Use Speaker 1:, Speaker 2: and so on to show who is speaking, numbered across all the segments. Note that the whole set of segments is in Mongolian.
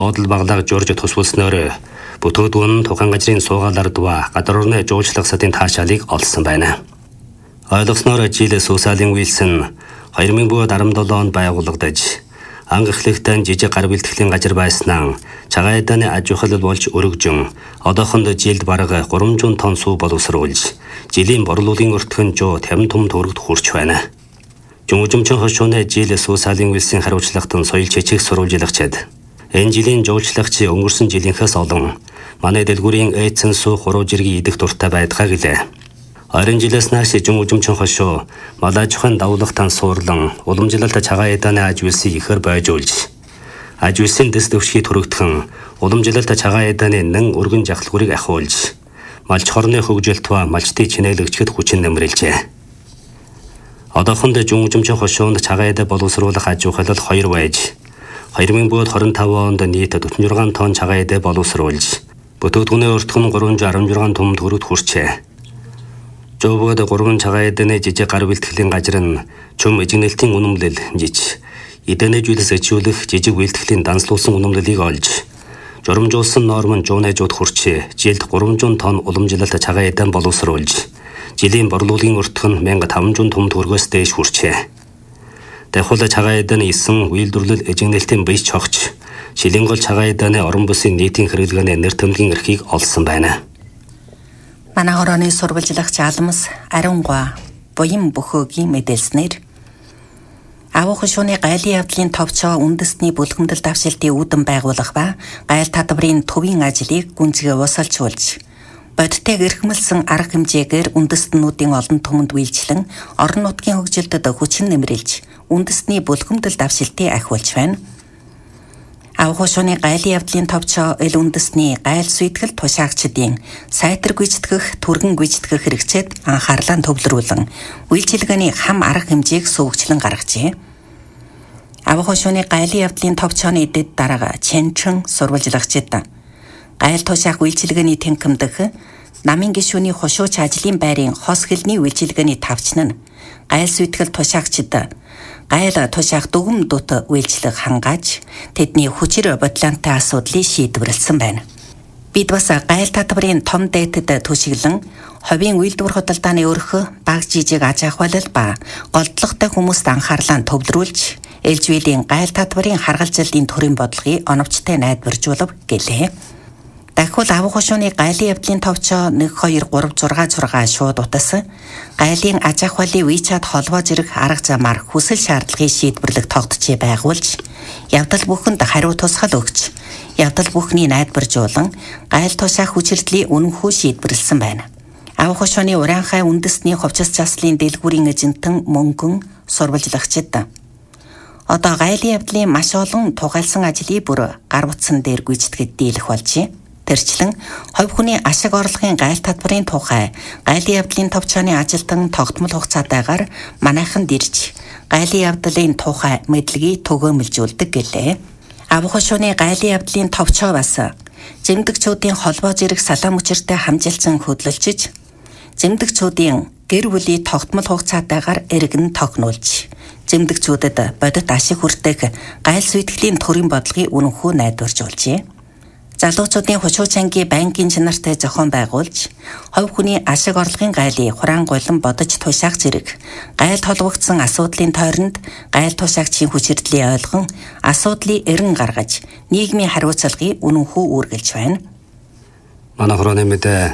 Speaker 1: Одол баглаг Жорж тусвалсноор бүтөөдгөн тухайн газрын суугаалаар дува гадар орны жуулчлах сатын таашаалыг олсон байна. Ойлгосноор жил Сүүсалин Уилсон 2017 онд байгуулагдаж анх эхлэхдээ жижиг гар бэлтгэлийн газар байснаа цагааданы аж ахуйл болж өргөжөн одоохонд жилд бараг 300 тонн сүү боловсруулж жилийн борлуулалтын өртгөн 50 том төгрөгт хүрч байна. Жумжумчин хошууны жил Сүүсалин Уилсын хариуцлагатан соёл чичиг сурвалжлагчид энэ жилийн жуулчлагч өнгөрсөн жилийнхээс олон манай дэлгүүрийн эйцэн сүү хуруу жиргээ идэх дуртай байдгаа гэлээ. 20 жилээс нааш жумжумчин хошуу малажхан давлахтан суурлан уламжлалт цагааданы аж үйлсийг ихэр бойжуулж аж үйлсийн дэс төвшгийг төрөгдөхөн уламжлалт цагааданы нэн өргөн жахалгүрийг ахиулж малч хорны хөгжилтва малчтыг чинээлэгчэд хүчин нэмрэлжээ. Одоохонд жумжумчин хошуунд цагаадаа боловсруулах аж ахуйл 2 байж 2025 онд нийт 46 тонн цагаадаа боловсруулж бүтөөдгөний өртгөн 316 том төгрөгт хүрчээ. Жовгод 3 цагааданы жижиг гар бэлтгэлийн газар нь чөм эжигнэлтийн үнэмлэл жиж эдэнэ зүйлс ачуулах жижиг бэлтгэлийн данслуулсан үнэмлэлийг олж журамжуулсан норм нь жуунайжууд хүрчээ. Жилд 300 тонн уламжлалт цагаадан боловсруулж жилийн борлуулалтын өртгөн 1500 том төгрөгөөс дээш хүрчээ. Дахиад цагаадан 9 үйлдвэрлэл эжигнэлтийн бийж цогч шилэнгол цагааданы орон бүсийн нийтийн хэрэглээний нэр төмгийн эрхийг олсон байна.
Speaker 2: Манай хорооны сурвалжлагч Алмас Арингуа буян бөхөөгийн мэдээлснээр авах хошууны гайлын явдлын товчоо үндэсний бүлгэмдэл давшилтын үүдэн байгуулах ба гайл татварын төвийн ажлыг гүнзгий усалжуулж бодитыг эрхмэлсэн арга хэмжээгээр үндэстнүүдийн олон түмэнд үйлчлэн орон нутгийн хөгжилдөд хүчин нэмрэлж үндэсний бүлгэмдэл давшилтыг ахиулж байна. Авах хошууны гайлын явдлын товчоо эл үндэсний гайл сүйтгэл тушаагчдын сайтар гүйцэтгэх, түргэн гүйцэтгэх хэрэгцээд анхаарлаа төвлөрүүлэн үйлчилгээний хам арга хэмжээг сувгчлан гаргажээ. Авах хошууны гайлын явдлын товчооны дэд дарга Чэнчэн сурвалжлагчид гайл тушаах үйлчилгээний тэнхимдэх намын гишүүний хошууч ажлын байрын хос хэлний үйлчилгээний тавчна нь гайл сүйтгэл тушаагчид гайл тушаах дүгм дут үйлчлэг хангааж тэдний хүчээр бодлонтой асуудлыг шийдвэрлсэн байна. Бид бас гайл татварын том дээтэд түшиглэн ховийн үйлдвэр худалдааны өрх баг жижиг аж ахуйлал ба голдлоготой хүмүүст анхаарлаа төвлөрүүлж ээлжвэлийн гайл татварын харгалзалын төрийн бодлогыг оновчтой найдваржуулав гэлээ. Дахиад авах хошууны гайлын явдлын товчоо 1 2 3 6 6 шууд утас гайлын аж ахуйлын WeChat холбоо зэрэг арга замаар хүсэл шаардлагыг шийдвэрлэх тогтчийг байгуулж явдал бүхэнд хариу тусгал өгч явдал бүхний найдваржуулан гайл тушаах хүчирдлийн үнэнхүү шийдвэрлсэн байна. Авах хошууны Ураанхай үндэсний хувцас заслын дэлгүүрийн эжэнтэн мөнгөн сурвалжлагчид одоо гайлын явдлын маш олон тугайлсан ажлыг бүр гар утсан дээр гүйцэтгэж дийлэх болжээ. Тэрчлэн хувь хүний ашиг орлогын гайл татварын тухай гайлын явдлын товчооны ажилтан тогтмол хугацаатайгаар манайхан дэрж гайлын явдлын тухай мэдлэгийг төгөөмөлжүүлдэг гэлээ. Авах хошууны гайлын явдлын товчоо бас зэмдэгчүүдийн холбоо зэрэг салаам учиртай хамжилсан хөдөлж зэмдэгчүүдийн гэр бүлийн тогтмол хугацаатайгаар эргэн тогтнуулж зэмдэгчүүдэд бодит ашиг хүртэх гайл сүйтгэлийн төрийн бодлогыг үнэнхүү найдваржуулжээ. Залуучуудын хошууч ангийн банкын чанартай зохион байгуулж, хувь хүний ашиг орлогын гайлыг хураангуйлан бодож тушаах зэрэг гайл толгогдсон асуудлын тойронд гайл тушаагчийн хүчирдлийг ойлгон асуудлыг эрен гаргаж нийгмийн хариуцлагыг үнэнхүү үргэлж байна.
Speaker 1: Манай хорооны мэдээ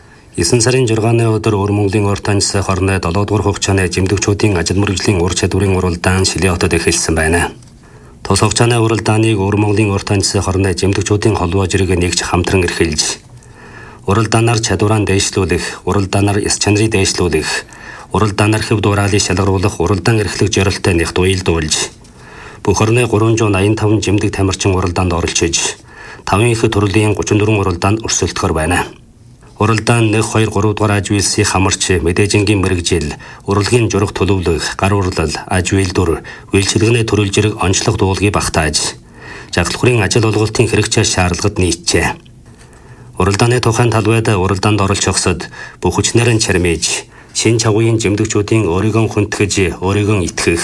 Speaker 1: 9 сарын 6-ны өдөр Өвөр Монголын урт таньсах хорны 7 дугаар хугацааны жимдэгчүүдийн ажил мэргэжлийн ур чадварын уралдаан Шилээ хотод эхэлсэн байна. Тус хугацааны уралдааныг Өвөр Монголын урт таньсах хорны жимдэгчүүдийн холбоо зэрэг нэгж хамтран эрхэлж, уралдаанаар чадвараа дээшлүүлэх, уралдаанаар эс чанарыг дээшлүүлэх, уралдаанаар хэв дуурайлыг шалгаруулах уралдаан эрхлэх зорилттой нэгт уялдуулж, бүх орны 385 жимдэг тамирчин уралдаанд оролцож, 5 их төрлийн 34 уралдаанд өрсөлдөхөр байна. Уралдаан 1 2 3 дугаар аж үйлсийн хамарч мэдээжингийн мэрэгжил, урлагийн журах төлөвлөх, гар урлал, аж үйлдвэр, үйлчилгээний төрөл зэрэг онцлог дуулгийг багтааж, жагалхуурын ажил олголтын хэрэгцээ шаардлагад нийцжээ. Уралдааны тухайн талбайд уралдаанд оролцохсод бүх хүчнэрэн чармиж, шин чагуугийн жимдэгчүүдийн өөрийгөө хүндэтгэж, өөрийгөө итгэх,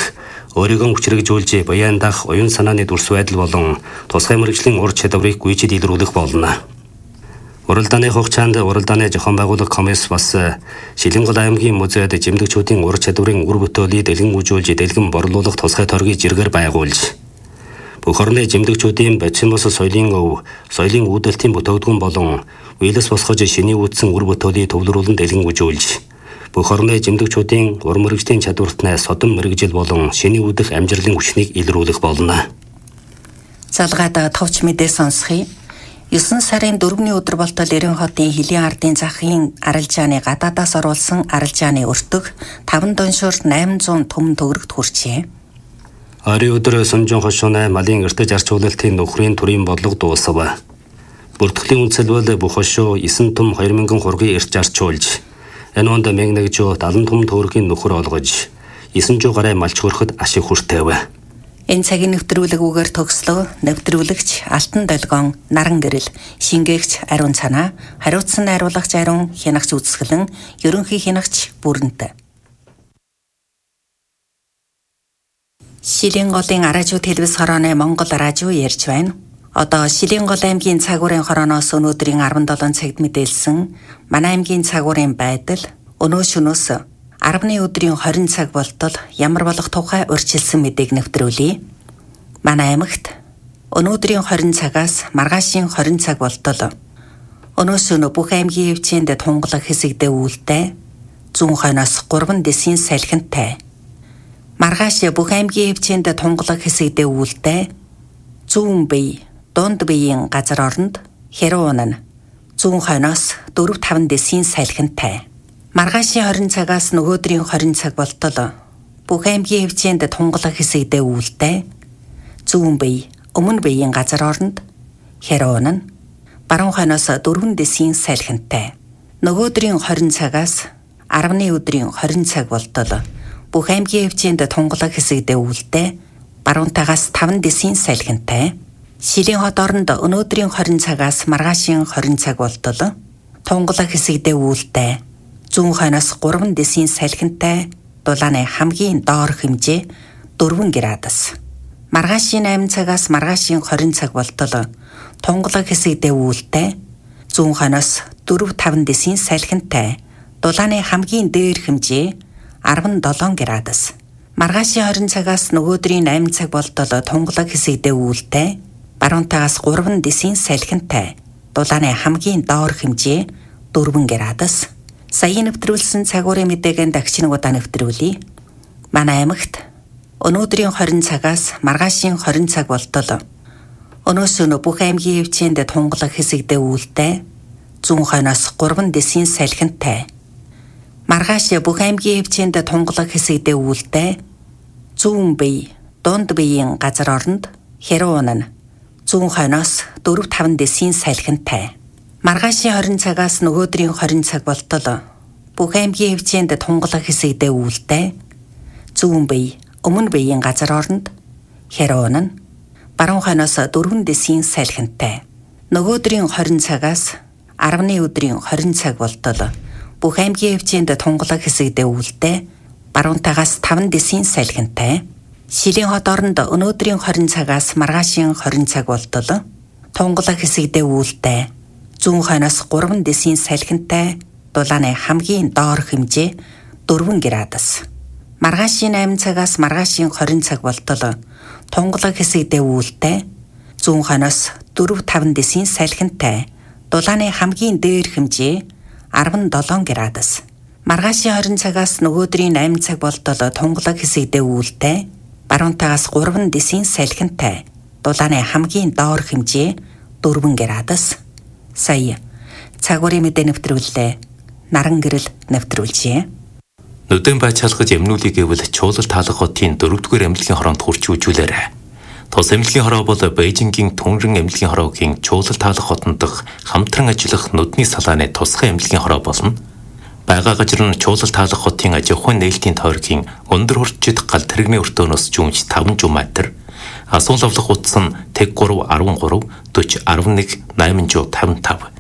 Speaker 1: өөрийгөө хүчрэгжүүлж буян дах оюун санааны дүрс байдал болон тусгай мэргэжлийн ур чадварыг гүйцэд илрүүлэх болно. Уралдааны хугацаанд уралдааны зохион байгуулах комисс бас Шилэнгол аймгийн музейд жимдэгчүүдийн ур чадварын үр бүтээлийг дэлгэн үзүүлж дэлгэн борлуулах тусгай торгийг жиргээр байгуулж бүх орны жимдэгчүүдийн бацин бос соёлын өв, соёлын үүдэлтийн бүтээгдэхүүн болон үелэс босгож шиний үүдсэн үр бүтээлийг төвлөрүүлэн дэлгэн үзүүлж бүх орны жимдэгчүүдийн ур мэргэжлийн чадварт содон мэргэжил болон шиний үүдэх амжилтын хүчнийг илрүүлэх болно.
Speaker 2: Залгаад товч мэдээ сонсхий. 9 сарын 4-ний өдөр болтол Эрен хотын Хилийн ардын захын арилжааны гадаадаас оруулсан арилжааны өртөг 5 доншоор 800 түмэн төгрөгт хүрчээ.
Speaker 1: Орой өдөр Сүнжин хошууны малын эртэж арчуулалтын нөхрийн төрийн бодлого дуусав. Бүртгэлийн үндэслэл бүх хошуу 9 түм 2000 хургийн эртж арчуулж, энэ онд мэгнэгжөө 70 түм төгрөгийн нөхөр олгож, 900 гаруй малч хөрөхөд ашиг хүртээв.
Speaker 2: Энэ цагийн нэвтрүүлэг үгээр төгслөө нэвтрүүлэгч Алтан Долгоон, Наран Гэрэл, шингээгч Ариун Цанаа, хариуцсан найруулагч Ариун, хянагч Үзэсгэлэн, ерөнхий хянагч Бүрэнт. Шилэнголын Аражуу телевиз хорооны Монгол радио ярьж байна. Одоо Шилэнгол аймгийн цагуурын хорооноос өнөөдрийн 17 цагт мэдээлсэн манай аймгийн цагуурын байдал өнөө шөнөөс 10-ны өдрийн 20 цаг болтол ямар болох тухай урьдчилсан мэдээг нэвтрүүлье. Манай аймагт өнөөдрийн 20 цагаас маргаашийн 20 цаг болтол өнөө шөнө бүх аймгийн хэмжээнд тунгалаг хэсэгдээ үүлтэй зүүн хойноос 3 дэсийн салхинтай. Маргааш бүх аймгийн хэмжээнд тунгалаг хэсэгдээ үүлтэй зүүн бие, дунд биеийн газар оронд хэрүүн нь зүүн хойноос 4-5 дэсийн салхинтай. Маргаашийн 20 цагаас нөгөөдрийн 20 цаг болтол бүх аймгийн хэмжээнд тунгалаг хэсэгдээ үүлтэй зүүн бие, өмнө биеийн газар оронд хэрүүн нь баруун хойноос 4 дэсийн салхинтай. Нөгөөдрийн 20 цагаас 10-ны өдрийн 20 цаг болтол бүх аймгийн хэмжээнд тунгалаг хэсэгдээ үүлтэй баруунтаагаас 5 дэсийн салхинтай. Шилэн хот оронд өнөөдрийн 20 цагаас маргаашийн 20 цаг болтол тунгалаг хэсэгдээ үүлтэй зүүн хойноос 3 дэсийн салхинтай дулааны хамгийн доор хэмжээ 4 градус. Маргаашийн 8 цагаас маргаашийн 20 цаг болтол тунгалаг хэсэгдээ үүлтэй зүүн хойноос 4-5 дэсийн салхинтай дулааны хамгийн дээр хэмжээ 17 градус. Маргаашийн 20 цагаас нөгөөдрийн 8 цаг болтол тунгалаг хэсэгдээ үүлтэй баруунтаагаас 3 дэсийн салхинтай дулааны хамгийн доор хэмжээ 4 градус. Саяын нэвтрүүлсэн цагуурын мэдээгийн дахиж нэг удаа нэвтрүүлье. Манай аймагт өнөөдрийн 20 цагаас маргаашийн 20 цаг болтол өнөөс өнөө бүх аймгийн хэмжээнд тунгалаг хэсэгдээ үүлтэй зүүн хойноос 3 дэсийн салхинтай. Маргааш бүх аймгийн хэмжээнд тунгалаг хэсэгдээ үүлтэй зүүн бие, дунд биеийн газар оронд хэрүүн нь зүүн хойноос 4-5 дэсийн салхинтай. Маргаашийн 20 цагаас нөгөөдрийн 20 цаг болтол бүх аймгийн хэмжээнд тунгалаг хэсэгдээ үүлтэй зүүн бие, өмнө биеийн газар оронд хэрүүн нь баруун хойноос 4 дэсийн салхинтай. Нөгөөдрийн 20 цагаас 10-ны өдрийн 20 цаг болтол бүх аймгийн хэмжээнд тунгалаг хэсэгдээ үүлтэй баруунтаагаас 5 дэсийн салхинтай. Шилэн хот оронд өнөөдрийн 20 цагаас маргаашийн 20 цаг болтол тунгалаг хэсэгдээ үүлтэй зүүн хойноос 3 дэсийн салхинтай дулааны хамгийн доор хэмжээ 4 градус. Маргаашийн 8 цагаас маргаашийн 20 цаг болтол тунгалаг хэсэгдээ үүлтэй зүүн хойноос 4-5 дэсийн салхинтай дулааны хамгийн дээр хэмжээ 17 градус. Маргаашийн 20 цагаас нөгөөдрийн 8 цаг болтол тунгалаг хэсэгдээ үүлтэй баруунтаагаас 3 дэсийн салхинтай дулааны хамгийн доор хэмжээ 4 градус. Сая цагуурын мэдээ нэвтрүүллээ. Наран Гэрэл нэвтрүүлжээ.
Speaker 3: Нүдэн байцаалгаж эмнүүлийг гэвэл чуулал таалах хотын 4-р эмнэлгийн хороонд хурч үзүүлээрэ. Тус эмнэлгийн хороо бол Бээжингийн Түнрэн эмнэлгийн хороогийн чуулал таалах хотод хамтран ажиллах нүдний салааны тусгай эмнэлгийн хороо болно. Бага газар нь чуулал таалах хотын аж ахуйн нээлтийн тойргийн өндөр хурцчид гал тэрэгний өртөөнөөс жүнж 5 м. Асуул авлах утас нь тэг 3 13 40 11 855.